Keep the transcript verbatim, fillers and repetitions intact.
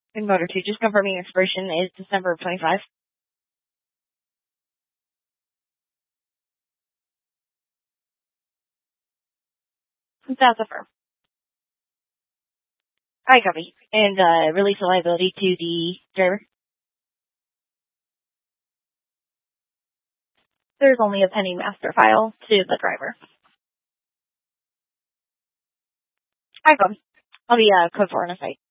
In motor two, just confirming expiration is December of twenty-five. That's affirmed. I copy. And uh, release the liability to the driver. There's only a pending master file to the driver. I copy. I'll be uh, code four on a site.